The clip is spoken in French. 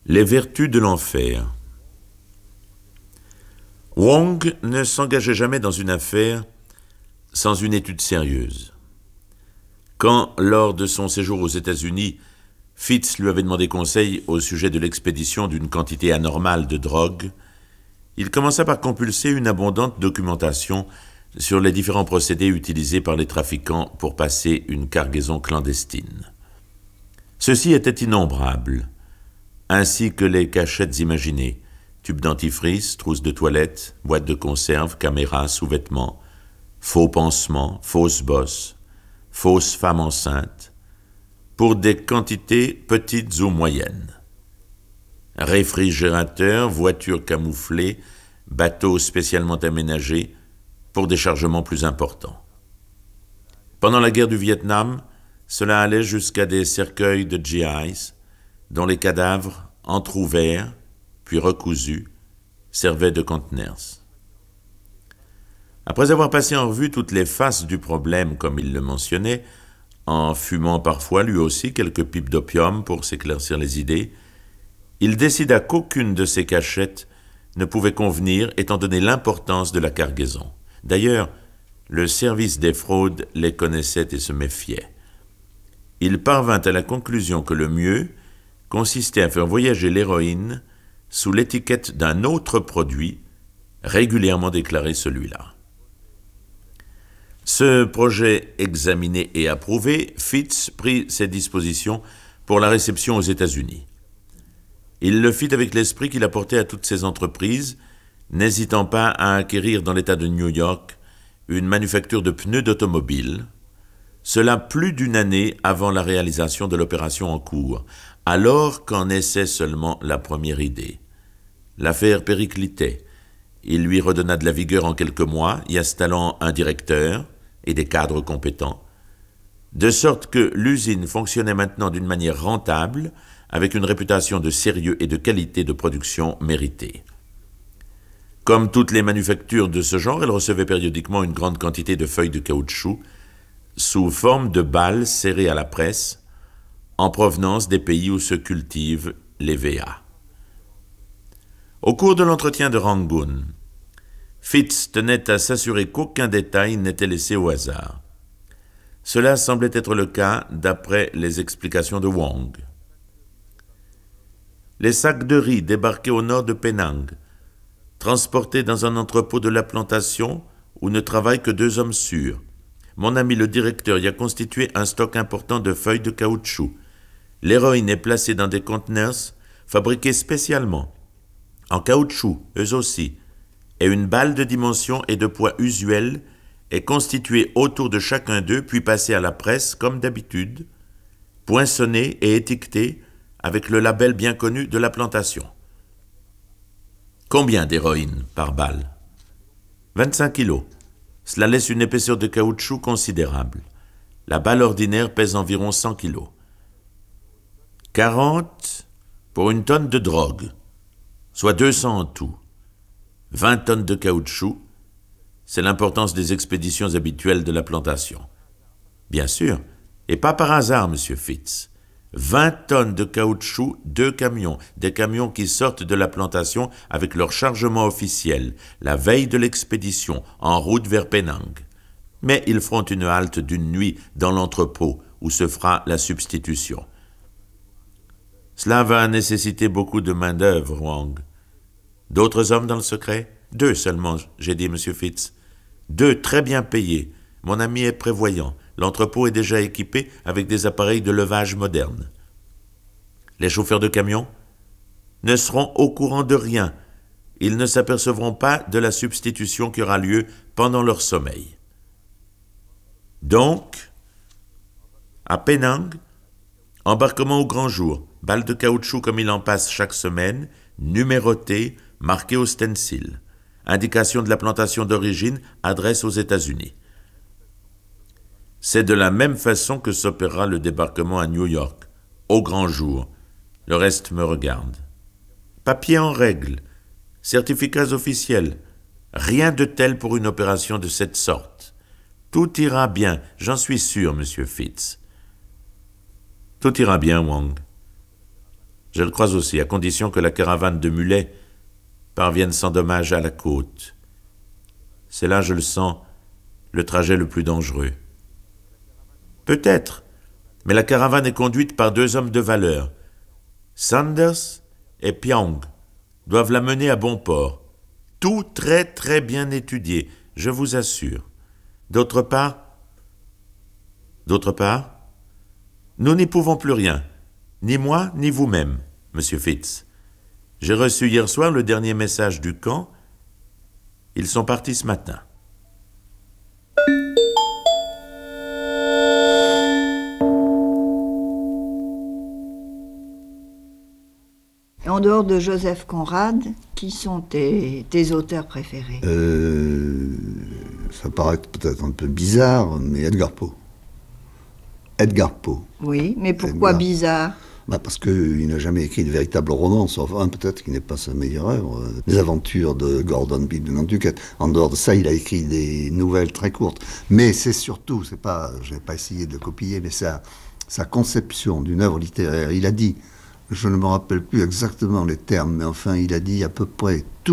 Les vertus de l'enfer. Wong ne s'engageait jamais dans une affaire sans une étude sérieuse. Quand, lors de son séjour aux États-Unis, Fitz lui avait demandé conseil au sujet de l'expédition d'une quantité anormale de drogue, il commença par compulser une abondante documentation sur les différents procédés utilisés par les trafiquants pour passer une cargaison clandestine. Ceux-ci étaient innombrables, ainsi que les cachettes imaginées, tubes dentifrice, trousses de toilette, boîtes de conserve, caméras, sous-vêtements, faux pansements, fausses bosses, fausses femmes enceintes, pour des quantités petites ou moyennes. Réfrigérateurs, voitures camouflées, bateaux spécialement aménagés pour des chargements plus importants. Pendant la guerre du Vietnam, cela allait jusqu'à des cercueils de GIs, dont les cadavres, entr'ouverts, puis recousus, servaient de conteneurs. Après avoir passé en revue toutes les faces du problème, comme il le mentionnait, en fumant parfois lui aussi quelques pipes d'opium pour s'éclaircir les idées, il décida qu'aucune de ces cachettes ne pouvait convenir étant donné l'importance de la cargaison. D'ailleurs, le service des fraudes les connaissait et se méfiait. Il parvint à la conclusion que le mieux consistait à faire voyager l'héroïne sous l'étiquette d'un autre produit, régulièrement déclaré celui-là. Ce projet examiné et approuvé, Fitz prit ses dispositions pour la réception aux États-Unis. Il le fit avec l'esprit qu'il apportait à toutes ses entreprises, n'hésitant pas à acquérir dans l'État de New York une manufacture de pneus d'automobile, cela plus d'une année avant la réalisation de l'opération en cours, alors qu'en naissait seulement la première idée. L'affaire périclitait. Il lui redonna de la vigueur en quelques mois, y installant un directeur et des cadres compétents, de sorte que l'usine fonctionnait maintenant d'une manière rentable, avec une réputation de sérieux et de qualité de production méritée. Comme toutes les manufactures de ce genre, elle recevait périodiquement une grande quantité de feuilles de caoutchouc sous forme de balles serrées à la presse, en provenance des pays où se cultivent les VA. Au cours de l'entretien de Rangoon, Fitz tenait à s'assurer qu'aucun détail n'était laissé au hasard. Cela semblait être le cas d'après les explications de Wong. Les sacs de riz débarqués au nord de Penang, transportés dans un entrepôt de la plantation où ne travaillent que 2 hommes sûrs. Mon ami le directeur y a constitué un stock important de feuilles de caoutchouc. L'héroïne est placée dans des conteneurs fabriqués spécialement, en caoutchouc, eux aussi, et une balle de dimension et de poids usuels est constituée autour de chacun d'eux, puis passée à la presse, comme d'habitude, poinçonnée et étiquetée avec le label bien connu de la plantation. Combien d'héroïne par balle ? 25 kilos. Cela laisse une épaisseur de caoutchouc considérable. La balle ordinaire pèse environ 100 kilos. 40 pour une tonne de drogue, soit 200 en tout. 20 tonnes de caoutchouc, c'est l'importance des expéditions habituelles de la plantation. Bien sûr, et pas par hasard, monsieur Fitz. 20 tonnes de caoutchouc, 2 camions, des camions qui sortent de la plantation avec leur chargement officiel, la veille de l'expédition, en route vers Penang. Mais ils feront une halte d'une nuit dans l'entrepôt où se fera la substitution. Cela va nécessiter beaucoup de main-d'œuvre, Wong. D'autres hommes dans le secret ? 2 seulement, j'ai dit, monsieur Fitz. 2 très bien payés. Mon ami est prévoyant. L'entrepôt est déjà équipé avec des appareils de levage modernes. Les chauffeurs de camions ne seront au courant de rien. Ils ne s'apercevront pas de la substitution qui aura lieu pendant leur sommeil. Donc, à Penang, embarquement au grand jour, balles de caoutchouc comme il en passe chaque semaine, numérotées, marquées au stencil. Indication de la plantation d'origine, adresse aux États-Unis. C'est de la même façon que s'opérera le débarquement à New York, au grand jour. Le reste me regarde. Papier en règle, certificats officiels, rien de tel pour une opération de cette sorte. Tout ira bien, j'en suis sûr, monsieur Fitz. Tout ira bien, Wong. Je le crois aussi, à condition que la caravane de mulets parvienne sans dommage à la côte. C'est là, je le sens, le trajet le plus dangereux. Peut-être, mais la caravane est conduite par 2 hommes de valeur. Sanders et Pyong doivent la mener à bon port. Tout très très bien étudié, je vous assure. D'autre part, nous n'y pouvons plus rien, ni moi ni vous-même, Monsieur Fitz. J'ai reçu hier soir le dernier message du camp. Ils sont partis ce matin. Et en dehors de Joseph Conrad, qui sont tes auteurs préférés? Ça paraît peut-être un peu bizarre, mais Edgar Poe. Edgar Poe. Oui, mais pourquoi bizarre? Parce qu'il n'a jamais écrit de véritable roman, sauf un peut-être qui n'est pas sa meilleure œuvre. Les aventures de Gordon Pym de Nantucket. En dehors de ça, il a écrit des nouvelles très courtes. Mais c'est surtout, je n'ai pas essayé de le copier, mais sa conception d'une œuvre littéraire. Il a dit, je ne me rappelle plus exactement les termes, mais enfin il a dit à peu près tout